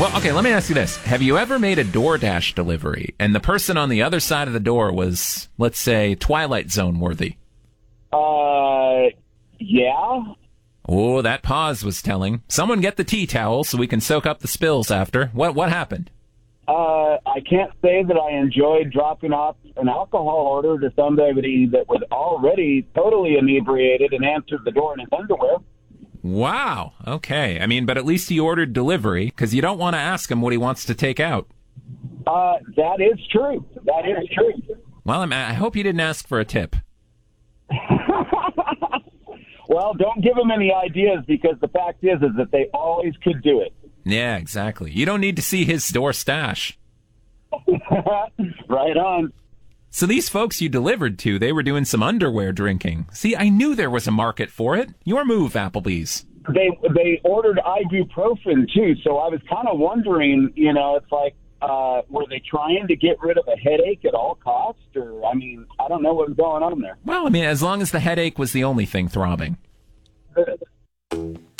Well, okay, let me ask you this. Have you ever made a DoorDash delivery and the person on the other side of the door was, let's say, Twilight Zone worthy? Yeah. Oh, that pause was telling. Someone get the tea towel so we can soak up the spills after. What happened? I can't say that I enjoyed dropping off an alcohol order to somebody that was already totally inebriated and answered the door in his underwear. Wow. Okay. I mean, but at least he ordered delivery because you don't want to ask him what he wants to take out. That is true. That is true. Well, I hope you didn't ask for a tip. Well, don't give them any ideas because the fact is that they always could do it. Yeah, exactly. You don't need to see his store stash. Right on. So these folks you delivered to, they were doing some underwear drinking. See, I knew there was a market for it. Your move, Applebee's. They ordered ibuprofen, too, so I was kind of wondering, it's like, were they trying to get rid of a headache at all costs? Or, I don't know what was going on there. Well, as long as the headache was the only thing throbbing.